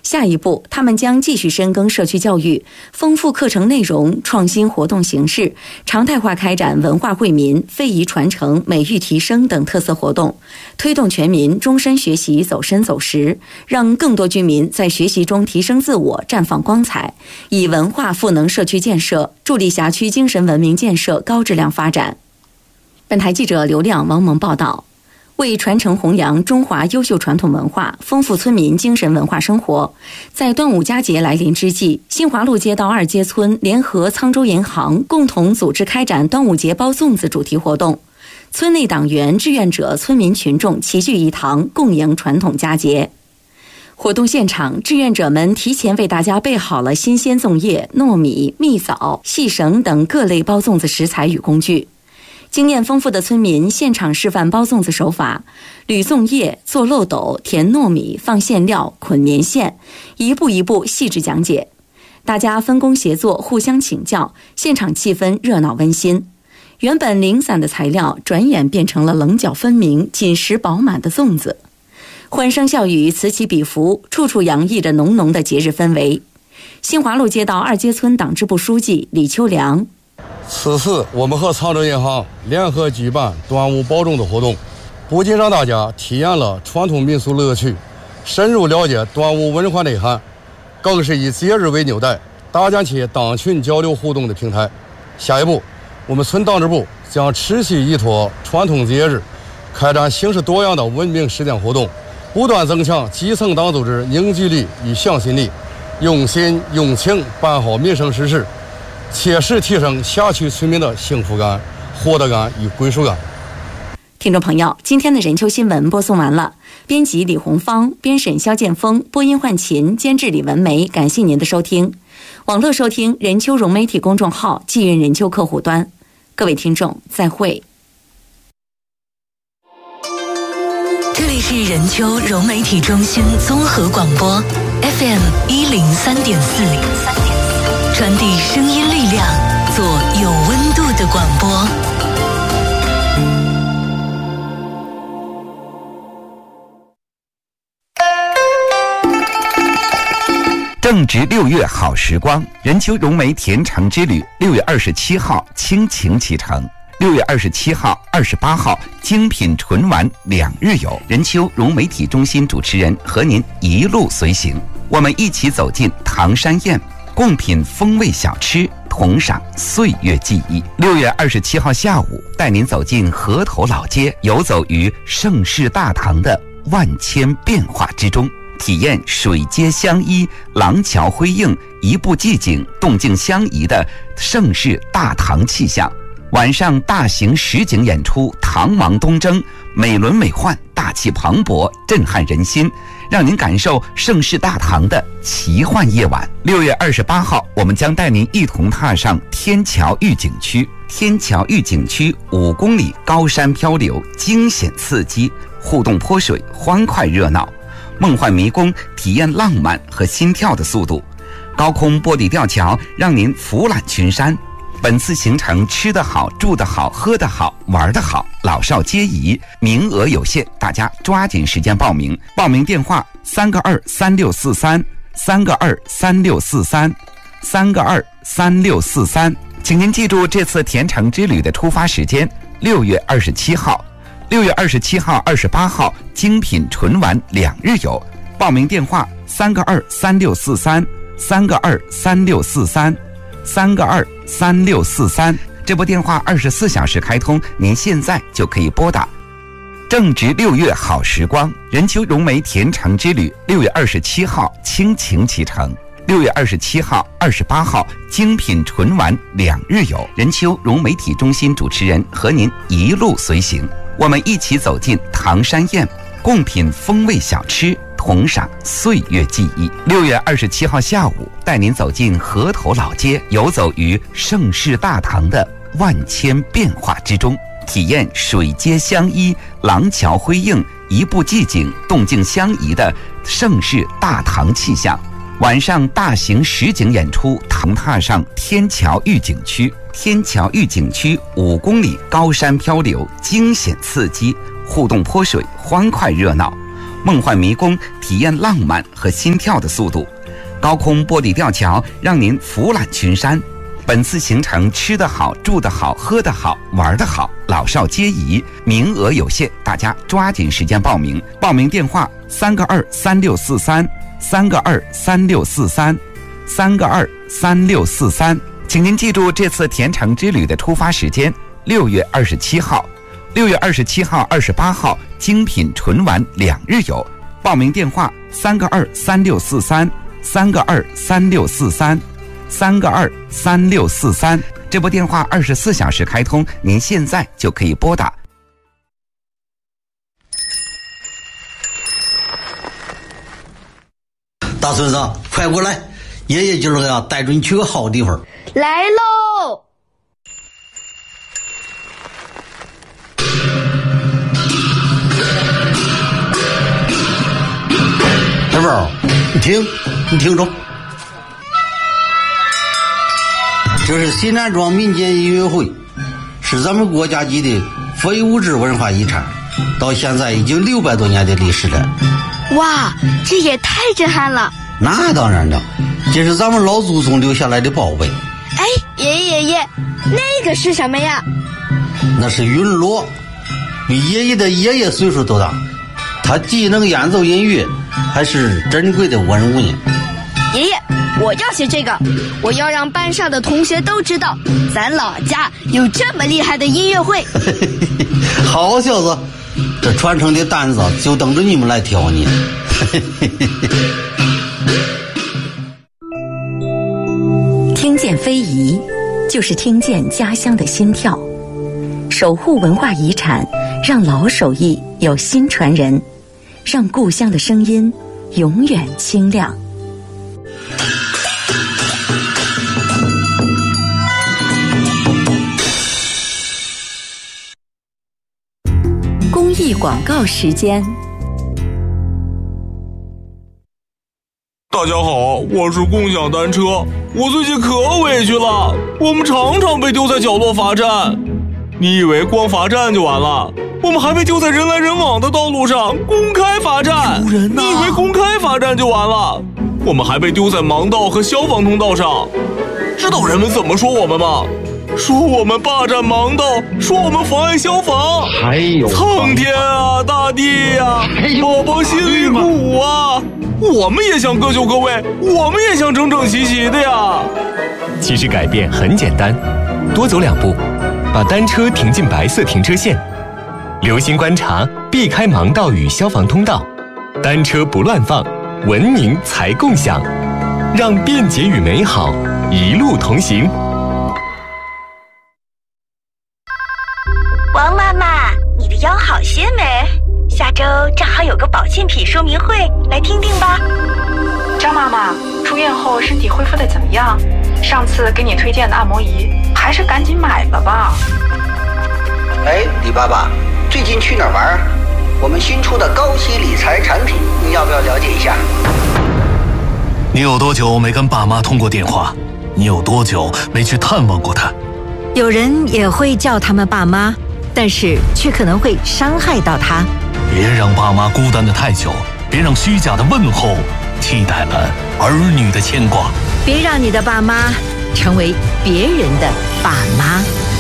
下一步，他们将继续深耕社区教育，丰富课程内容，创新活动形式，常态化开展文化惠民、非遗传承、美育提升等特色活动，推动全民终身学习走深走实，让更多居民在学习中提升自我、绽放光彩，以文化赋能社区建设，助力辖区精神文明建设高质量发展。本台记者刘亮、王萌报道。为传承弘扬中华优秀传统文化，丰富村民精神文化生活，在端午佳节来临之际，新华路街道二街村联合沧州银行共同组织开展端午节包粽子主题活动，村内党员、志愿者、村民群众齐聚一堂，共迎传统佳节。活动现场，志愿者们提前为大家备好了新鲜粽叶、糯米、蜜枣、细绳等各类包粽子食材与工具。经验丰富的村民现场示范包粽子手法，捋粽叶、做漏斗、填糯米、放馅料、捆棉线，一步一步细致讲解。大家分工协作，互相请教，现场气氛热闹温馨。原本零散的材料，转眼变成了棱角分明、紧实饱满的粽子。欢声笑语此起彼伏，处处洋溢着浓浓的节日氛围。新华路街道二街村党支部书记李秋良。 此次我们和沧州银行联合举办端午包粽子活动，不仅让大家体验了传统民俗乐趣，深入了解端午文化内涵，更是以节日为纽带，搭建起党群交流互动的平台。下一步，我们村党支部将持续依托传统节日，开展形式多样的文明实践活动，不断增强基层党组织凝聚力与向心力，用心用情办好民生实事，切实提升辖区村民的幸福感、获得感与归属感。 听众朋友，今天的人秋新闻播送完了，编辑李红芳，编审肖建峰，播音焕琴，监制李文梅。感谢您的收听。网络收听人秋融媒体公众号，寄运人秋客户端。各位听众，再会。 这里是人秋融媒体中心综合广播 FM 103.4，传递声音力量，做有温度的广播。 正值6月好时光，人秋融媒甜橙之旅6月27号倾情启程，6月27号、28号精品纯玩2日游，人秋融媒体中心主持人和您一路随行，我们一起走进唐山宴，共品风味小吃，同赏岁月记忆。6月27号下午，带您走进河头老街，游走于盛世大唐的万千变化之中，体验水街相依、廊桥辉映、一步寂静、动静相宜的盛世大唐气象。晚上大型实景演出《唐王东征》，美轮美奂、大气磅礴，震撼人心，让您感受盛世大唐的奇幻夜晚。6月28号，我们将带您一同踏上天桥峪景区。天桥峪景区5公里高山漂流，惊险刺激，互动泼水，欢快热闹。梦幻迷宫，体验浪漫和心跳的速度；高空玻璃吊桥，让您俯览群山。本次行程吃得好、住得好、喝得好、玩得好，老少皆宜，名额有限，大家抓紧时间报名。报名电话3个2 3643，3个2 3643，3个2 3643。请您记住这次甜橙之旅的出发时间：6月27号。6月27号、28号精品纯玩2日游，报名电话3个2 3643，3个2 3643，3个2 3643。这部电话24小时开通，您现在就可以拨打。正值6月好时光，人秋融媒甜橙之旅6月27号倾情启程，6月27号、28号精品纯玩2日游，人秋融媒体中心主持人和您一路随行，我们一起走进唐山宴，共品风味小吃，同赏岁月记忆。6月27号下午，带您走进河头老街，游走于盛世大唐的万千变化之中，体验水街相依、廊桥辉映、一步寂静、动静相宜的盛世大唐气象。晚上大型实景演出，踏上天桥峪景区。天桥峪景区5公里高山漂流，惊险刺激，互动泼水，欢快热闹。 梦幻迷宫体验浪漫和心跳的速度，高空玻璃吊桥让您俯览群山。本次行程吃得好、住得好、喝得好、玩得好，老少皆宜，名额有限，大家抓紧时间报名。报名电话3个23643，3个23643，3个23643。请您记住这次甜橙之旅的出发时间：6月27号、6月27号、28号，精品纯玩2日游。报名电话3个23643，3个23643，3个23643。这部电话24小时开通，您现在就可以拨打。 大孙子，快过来，爷爷今儿个要带着你去个好地方。 来喽！ 小宝，你听着，这是西南庄民间音乐会，是咱们国家级的非物质文化遗产，到现在已经600多年的历史了。 哇，这也太震撼了！ 那当然了，这是咱们老祖宗留下来的宝贝。 哎，爷爷，那个是什么呀？ 那是云锣，比爷爷的爷爷岁数都大，他既能演奏音乐，还是珍贵的文物呢。 爷爷，我要学这个，我要让班上的同学都知道，咱老家有这么厉害的音乐会。 好小子，这传承的担子就等着你们来挑呢。 听见非遗，就是听见家乡的心跳。守护文化遗产，让老手艺有新传人，让故乡的声音永远清亮。公益广告时间。 大家好，我是共享单车。我最近可委屈了，我们常常被丢在角落罚站。你以为光罚站就完了？我们还被丢在人来人往的道路上，公开罚站。 丢人啊！ 你以为公开罚站就完了？我们还被丢在盲道和消防通道上。知道人们怎么说我们吗？说我们霸占盲道，说我们妨碍消防。 还有苍天啊，大地啊，宝宝心里苦啊！我们也想各就各位，我们也想整整齐齐的呀。 其实改变很简单，多走2步，把单车停进白色停车线，留心观察，避开盲道与消防通道，单车不乱放，文明才共享，让便捷与美好一路同行。 王妈妈，你的腰好些没？下周正好有个保健品说明会，来听听吧。 张妈妈，出院后身体恢复的怎么样？上次给你推荐的按摩仪，还是赶紧买了吧。 哎，李爸爸，最近去哪儿玩？我们新出的高息理财产品，你要不要了解一下？ 你有多久没跟爸妈通过电话？你有多久没去探望过他？ 有人也会叫他们爸妈，但是却可能会伤害到他。 别让爸妈孤单的太久，别让虚假的问候替代了儿女的牵挂。 别让你的爸妈成为别人的爸妈。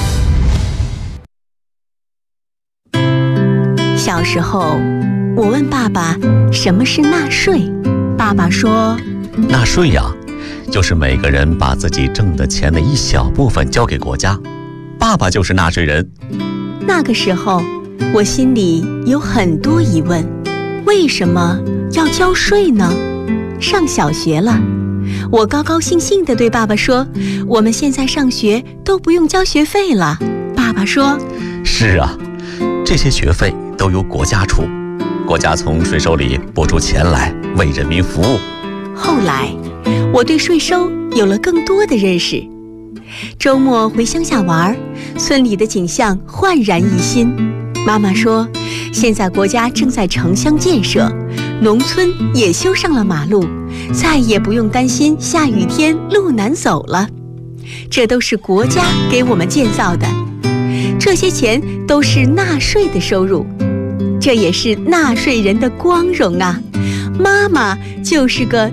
小时候，我问爸爸什么是纳税，爸爸说： 纳税呀，就是每个人把自己挣的钱的一小部分交给国家，爸爸就是纳税人。 那个时候，我心里有很多疑问，为什么要交税呢？上小学了，我高高兴兴地对爸爸说：我们现在上学都不用交学费了。爸爸说： 是啊，这些学费都由国家出，国家从税收里拨出钱来为人民服务。 后来，我对税收有了更多的认识。周末回乡下玩，村里的景象焕然一新。妈妈说，现在国家正在城乡建设，农村也修上了马路，再也不用担心下雨天路难走了。这都是国家给我们建造的，这些钱都是纳税的收入。 这也是纳税人的光荣啊！妈妈就是个